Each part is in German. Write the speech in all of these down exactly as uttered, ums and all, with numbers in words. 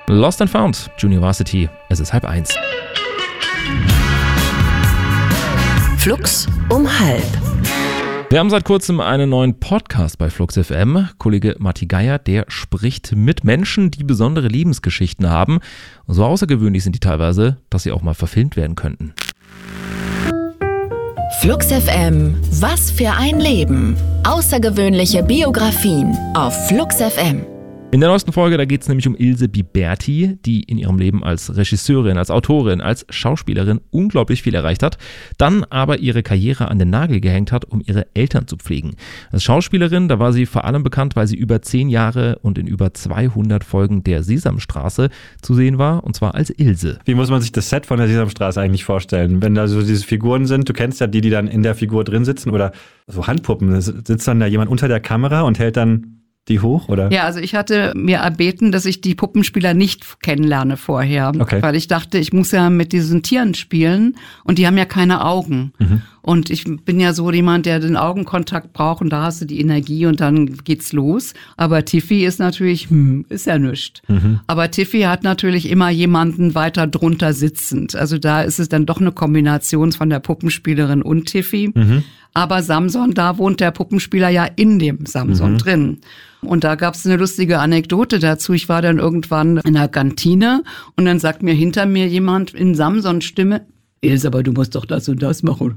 Lost and Found, Junivarsity, es ist halb eins. Flux um halb. Wir haben seit kurzem einen neuen Podcast bei Flux F M. Kollege Matti Geier, der spricht mit Menschen, die besondere Lebensgeschichten haben. Und so außergewöhnlich sind die teilweise, dass sie auch mal verfilmt werden könnten. Flux F M, was für ein Leben. Außergewöhnliche Biografien auf Flux F M. In der neuesten Folge, da geht es nämlich um Ilse Biberti, die in ihrem Leben als Regisseurin, als Autorin, als Schauspielerin unglaublich viel erreicht hat, dann aber ihre Karriere an den Nagel gehängt hat, um ihre Eltern zu pflegen. Als Schauspielerin, da war sie vor allem bekannt, weil sie über zehn Jahre und in über zweihundert Folgen der Sesamstraße zu sehen war, und zwar als Ilse. Wie muss man sich das Set von der Sesamstraße eigentlich vorstellen? Wenn da so diese Figuren sind, du kennst ja die, die dann in der Figur drin sitzen, oder so Handpuppen, sitzt dann da jemand unter der Kamera und hält dann die hoch, oder? Ja, also ich hatte mir erbeten, dass ich die Puppenspieler nicht kennenlerne vorher. Okay. Weil ich dachte, ich muss ja mit diesen Tieren spielen und die haben ja keine Augen. Mhm. Und ich bin ja so jemand, der den Augenkontakt braucht und da hast du die Energie und dann geht's los. Aber Tiffy ist natürlich, hm, ist ja nichts. Mhm. Aber Tiffy hat natürlich immer jemanden weiter drunter sitzend. Also da ist es dann doch eine Kombination von der Puppenspielerin und Tiffy. Mhm. Aber Samson, da wohnt der Puppenspieler ja in dem Samson mhm. drin. Und da gab es eine lustige Anekdote dazu. Ich war dann irgendwann in der Kantine und dann sagt mir hinter mir jemand in Samsons Stimme: Ilse, aber du musst doch das und das machen.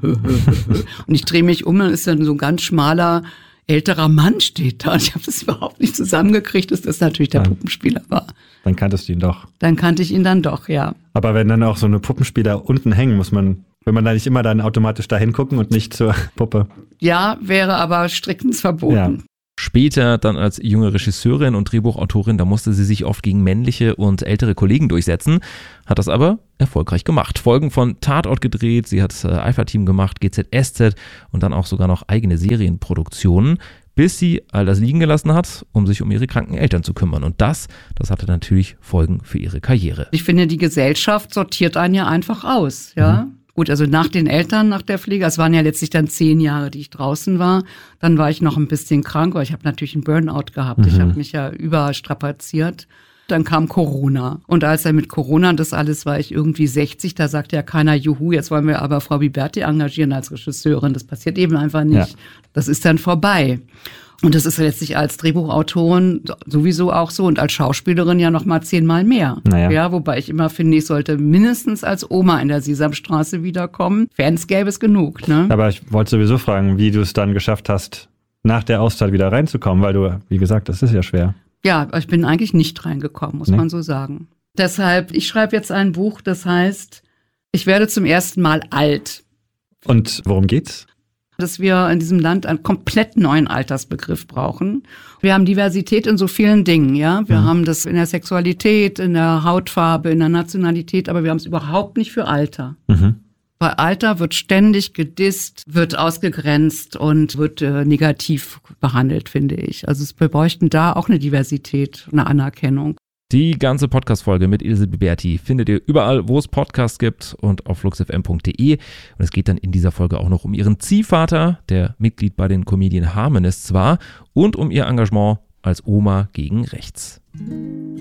Und ich drehe mich um und ist dann so ein ganz schmaler, älterer Mann steht da. Und ich habe das überhaupt nicht zusammengekriegt, dass das natürlich der ja. Puppenspieler war. Dann kanntest du ihn doch. Dann kannte ich ihn dann doch, ja. Aber wenn dann auch so eine Puppenspieler unten hängen, muss man, wenn man da nicht immer dann automatisch da hingucken und nicht zur Puppe. Ja, wäre aber striktens verboten. Ja. Später dann als junge Regisseurin und Drehbuchautorin, da musste sie sich oft gegen männliche und ältere Kollegen durchsetzen, hat das aber erfolgreich gemacht. Folgen von Tatort gedreht, sie hat äh, Alpha-Team gemacht, G Z S Z und dann auch sogar noch eigene Serienproduktionen, bis sie all das liegen gelassen hat, um sich um ihre kranken Eltern zu kümmern. Und das, das hatte natürlich Folgen für ihre Karriere. Ich finde, die Gesellschaft sortiert einen ja einfach aus, ja. Mhm. Gut, also nach den Eltern, nach der Pflege, es waren ja letztlich dann zehn Jahre, die ich draußen war. Dann war ich noch ein bisschen krank, weil ich habe natürlich einen Burnout gehabt. Mhm. Ich habe mich ja überstrapaziert. Dann kam Corona. Und als er mit Corona und das alles war, ich irgendwie sechzig, da sagte ja keiner, juhu, jetzt wollen wir aber Frau Biberti engagieren als Regisseurin. Das passiert eben einfach nicht. Ja. Das ist dann vorbei. Und das ist letztlich als Drehbuchautorin sowieso auch so und als Schauspielerin ja noch mal zehnmal mehr. Naja. Ja, wobei ich immer finde, ich sollte mindestens als Oma in der Sesamstraße wiederkommen. Fans gäbe es genug, ne? Aber ich wollte sowieso fragen, wie du es dann geschafft hast, nach der Auszeit wieder reinzukommen, weil du, wie gesagt, das ist ja schwer. Ja, ich bin eigentlich nicht reingekommen, muss nee. man so sagen. Deshalb, ich schreibe jetzt ein Buch, das heißt, ich werde zum ersten Mal alt. Und worum geht's? Dass wir in diesem Land einen komplett neuen Altersbegriff brauchen. Wir haben Diversität in so vielen Dingen, ja. Wir mhm. haben das in der Sexualität, in der Hautfarbe, in der Nationalität, aber wir haben es überhaupt nicht für Alter. Mhm. Weil Alter wird ständig gedisst, wird ausgegrenzt und wird äh, negativ behandelt, finde ich. Also wir bräuchten da auch eine Diversität, eine Anerkennung. Die ganze Podcast-Folge mit Ilse Biberti findet ihr überall, wo es Podcasts gibt und auf flux f m punkt d e. Und es geht dann in dieser Folge auch noch um ihren Ziehvater, der Mitglied bei den Comedian Harmonists war, und um ihr Engagement als Oma gegen rechts.